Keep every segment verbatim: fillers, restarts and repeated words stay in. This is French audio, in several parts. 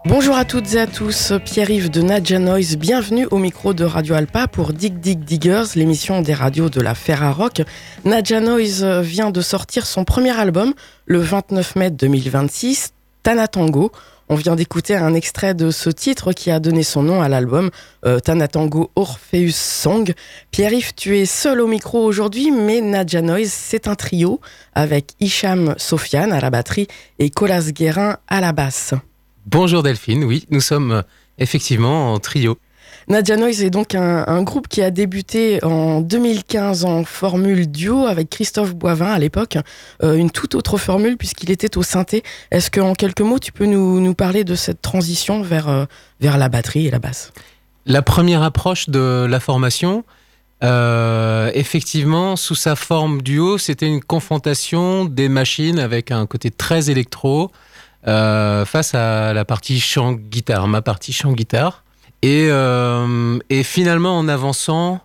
Bonjour à toutes et à tous, Pierre-Yves de Nadja Noise, bienvenue au micro de Radio Alpa pour Dig Dig Diggers, l'émission des radios de la Ferrarock. Nadja Noise vient de sortir son premier album le vingt-neuf mai deux mille vingt-six, Tana Tango. On vient d'écouter un extrait de ce titre qui a donné son nom à l'album, euh, Tana Tango Orpheus Song. Pierre-Yves, tu es seul au micro aujourd'hui, mais Nadja Noise, c'est un trio avec Hicham Sofiane à la batterie et Colas Guérin à la basse. Bonjour Delphine, oui, nous sommes effectivement en trio. Nadja Noise est donc un, un groupe qui a débuté en deux mille quinze en formule duo avec Christophe Boivin à l'époque, euh, une toute autre formule puisqu'il était au synthé. Est-ce qu'en quelques mots tu peux nous, nous parler de cette transition vers, euh, vers la batterie et la basse ? La première approche de la formation, euh, effectivement, sous sa forme duo, c'était une confrontation des machines avec un côté très électro, Euh, face à la partie chant-guitare, ma partie chant-guitare. Et, euh, et finalement, en avançant,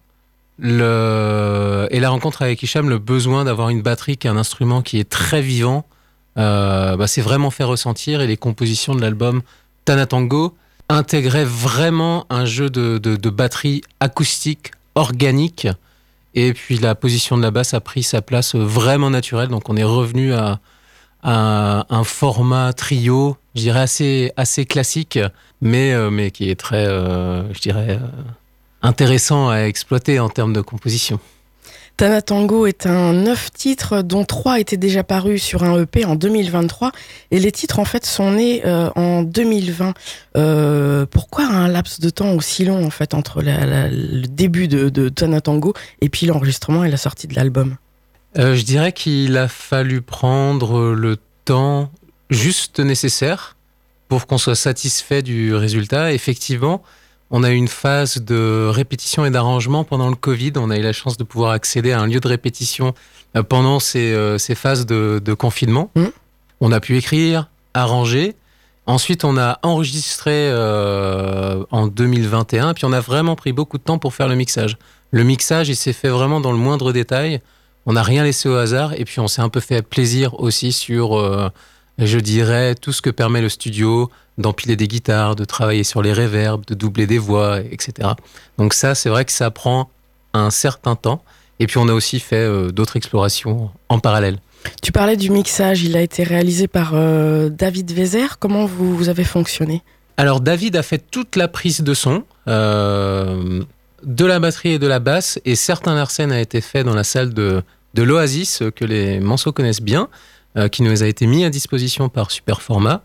le, et la rencontre avec Hicham, le besoin d'avoir une batterie qui est un instrument qui est très vivant, euh, bah, c'est vraiment fait ressentir. Et les compositions de l'album Tana Tango intégraient vraiment un jeu de, de, de batterie acoustique, organique. Et puis la position de la basse a pris sa place vraiment naturelle. Donc on est revenu à Un, un format trio, je dirais assez, assez classique, mais, euh, mais qui est très, euh, je dirais, euh, intéressant à exploiter en termes de composition. Tana Tango est un neuf titres, dont trois étaient déjà parus sur un E P en deux mille vingt-trois, et les titres en fait sont nés euh, en deux mille vingt. Euh, pourquoi un laps de temps aussi long en fait entre la, la, le début de, de Tana Tango et puis l'enregistrement et la sortie de l'album ? Euh, je dirais qu'il a fallu prendre le temps juste nécessaire pour qu'on soit satisfait du résultat. Effectivement, on a eu une phase de répétition et d'arrangement pendant le Covid. On a eu la chance de pouvoir accéder à un lieu de répétition pendant ces, ces phases de, de confinement. Mmh. On a pu écrire, arranger. Ensuite, on a enregistré euh, en deux mille vingt et un, puis on a vraiment pris beaucoup de temps pour faire le mixage. Le mixage, il s'est fait vraiment dans le moindre détail. On n'a rien laissé au hasard et puis on s'est un peu fait plaisir aussi sur, euh, je dirais, tout ce que permet le studio, d'empiler des guitares, de travailler sur les reverbs, de doubler des voix, et cetera. Donc ça, c'est vrai que ça prend un certain temps. Et puis on a aussi fait euh, d'autres explorations en parallèle. Tu parlais du mixage, il a été réalisé par euh, David Vézère. Comment vous, vous avez fonctionné ? Alors David a fait toute la prise de son, euh, de la batterie et de la basse, et certain Larsen a été fait dans la salle de... de l'Oasis, que les Manceaux connaissent bien, euh, qui nous a été mis à disposition par Superformat.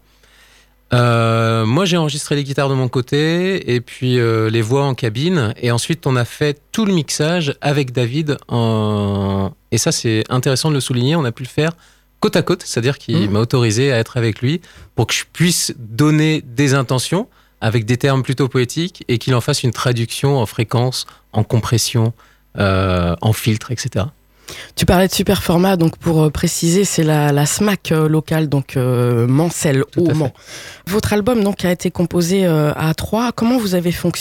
Euh, moi, j'ai enregistré les guitares de mon côté, et puis euh, les voix en cabine, et ensuite on a fait tout le mixage avec David, en... et ça c'est intéressant de le souligner, on a pu le faire côte à côte, c'est-à-dire qu'il mmh. m'a autorisé à être avec lui pour que je puisse donner des intentions avec des termes plutôt poétiques, et qu'il en fasse une traduction en fréquence, en compression, euh, en filtre, et cetera. Tu parlais de Superformat, donc pour préciser, c'est la, la S M A C locale, donc euh, Mancel au Mans. Votre album donc a été composé euh, à trois. Comment vous avez fonctionné ?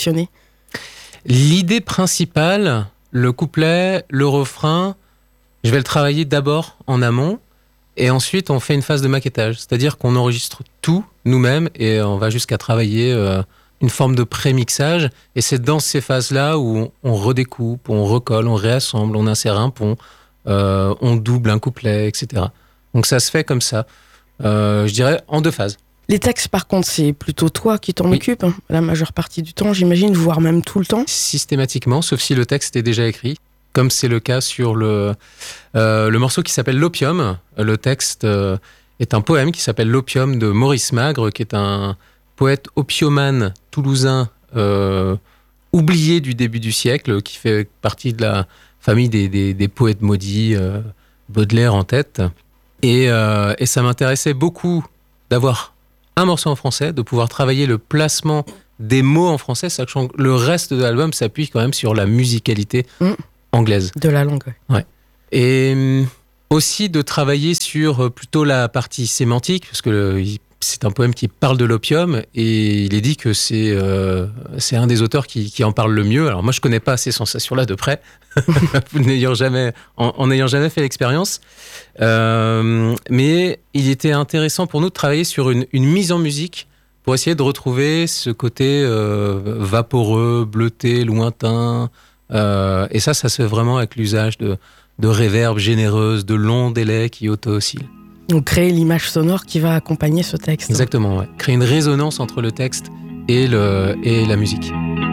L'idée principale, le couplet, le refrain, je vais le travailler d'abord en amont, et ensuite on fait une phase de maquettage, c'est-à-dire qu'on enregistre tout nous-mêmes et on va jusqu'à travailler euh, une forme de pré-mixage, et c'est dans ces phases-là où on, on redécoupe, on recolle, on réassemble, on insère un pont, euh, on double un couplet, et cetera. Donc ça se fait comme ça, euh, je dirais en deux phases. Les textes, par contre, c'est plutôt toi qui t'en oui. occupes, hein, la majeure partie du temps, j'imagine, voire même tout le temps. Systématiquement, sauf si le texte est déjà écrit, comme c'est le cas sur le, euh, le morceau qui s'appelle L'Opium. Le texte euh, est un poème qui s'appelle L'Opium de Maurice Magre, qui est un poète opiomane toulousain euh, oublié du début du siècle, qui fait partie de la famille des, des, des poètes maudits, euh, Baudelaire en tête. Et, euh, et ça m'intéressait beaucoup d'avoir un morceau en français, de pouvoir travailler le placement des mots en français, sachant que le reste de l'album s'appuie quand même sur la musicalité mmh. anglaise. De la langue, ouais. ouais. Et aussi de travailler sur plutôt la partie sémantique, parce que le, c'est un poème qui parle de l'opium, et il est dit que c'est, euh, c'est un des auteurs qui, qui en parle le mieux. Alors moi, je connais pas ces sensations-là de près, n'ayant jamais, en, en n'ayant jamais fait l'expérience. Euh, mais il était intéressant pour nous de travailler sur une, une mise en musique pour essayer de retrouver ce côté euh, vaporeux, bleuté, lointain. Euh, et ça, ça se fait vraiment avec l'usage de, de réverb généreuse, de longs délais qui auto-oscillent. Donc créer l'image sonore qui va accompagner ce texte. Exactement, ouais. Créer une résonance entre le texte et, le, et la musique.